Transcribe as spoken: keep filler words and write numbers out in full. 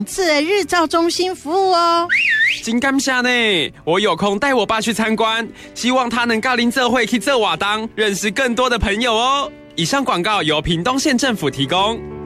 次的日照中心服务哦。 真感谢呢，我有空带我爸去参观，希望他能跟您这会去做活动，认识更多的朋友哦。以上广告由屏东县政府提供。